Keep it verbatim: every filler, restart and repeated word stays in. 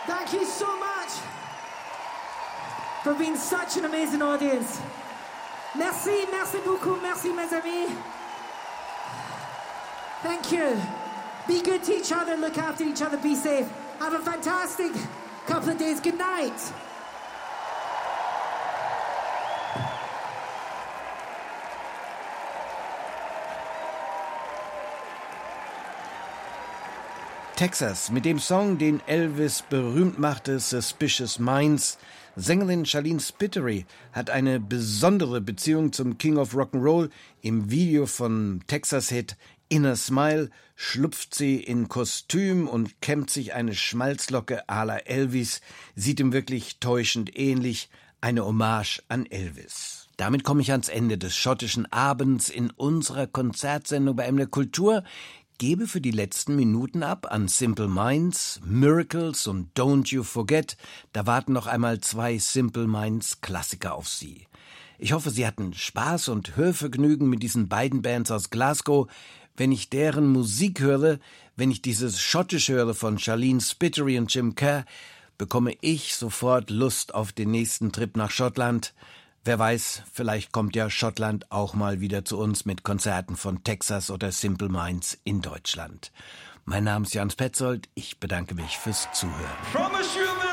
Thank you so much for being such an amazing audience. Merci, merci beaucoup, merci mes amis. Thank you. Be good to each other, look after each other, be safe. Have a fantastic couple of days. Good night. Texas mit dem Song, den Elvis berühmt machte, Suspicious Minds. Sängerin Charlene Spiteri hat eine besondere Beziehung zum King of Rock'n'Roll. Im Video von Texas-Hit Inner Smile schlüpft sie in Kostüm und kämmt sich eine Schmalzlocke à la Elvis. Sieht ihm wirklich täuschend ähnlich. Eine Hommage an Elvis. Damit komme ich ans Ende des schottischen Abends in unserer Konzertsendung bei M D R Kultur. Gebe für die letzten Minuten ab an Simple Minds, Miracles und Don't You Forget. Da warten noch einmal zwei Simple Minds Klassiker auf Sie. Ich hoffe, Sie hatten Spaß und Hörvergnügen mit diesen beiden Bands aus Glasgow. Wenn ich deren Musik höre, wenn ich dieses Schottisch höre von Charlene Spiteri und Jim Kerr, bekomme ich sofort Lust auf den nächsten Trip nach Schottland. Wer weiß, vielleicht kommt ja Schottland auch mal wieder zu uns mit Konzerten von Texas oder Simple Minds in Deutschland. Mein Name ist Jans Petzold, ich bedanke mich fürs Zuhören.